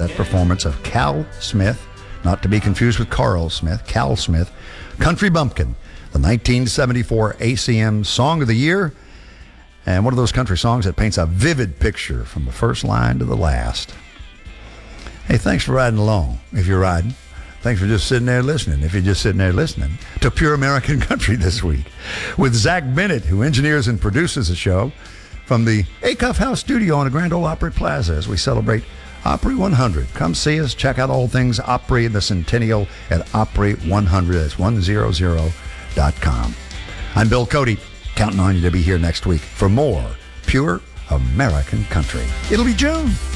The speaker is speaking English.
that performance of Cal Smith, not to be confused with Carl Smith, Cal Smith, Country Bumpkin, the 1974 ACM Song of the Year, and one of those country songs that paints a vivid picture from the first line to the last. Hey, thanks for riding along, if you're riding. Thanks for just sitting there listening, if you're just sitting there listening, to Pure American Country this week with Zach Bennett, who engineers and produces the show from the Acuff House studio on the Grand Ole Opry Plaza as we celebrate Opry 100. Come see us. Check out all things Opry and the Centennial at Opry 100. That's 100.com. I'm Bill Cody, counting on you to be here next week for more Pure American Country. It'll be June.